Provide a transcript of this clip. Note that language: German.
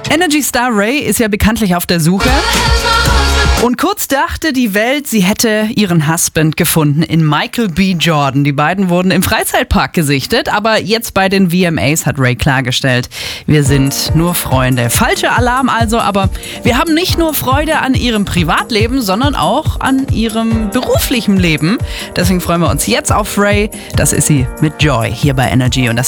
Energy Star Ray ist ja bekanntlich auf der Suche. Und kurz dachte die Welt, sie hätte ihren Husband gefunden in Michael B. Jordan. Die beiden wurden im Freizeitpark gesichtet, aber jetzt bei den VMAs hat Ray klargestellt, wir sind nur Freunde. Falscher Alarm also, aber wir haben nicht nur Freude an ihrem Privatleben, sondern auch an ihrem beruflichen Leben. Deswegen freuen wir uns jetzt auf Ray. Das ist sie mit Joy hier bei Energy. Und das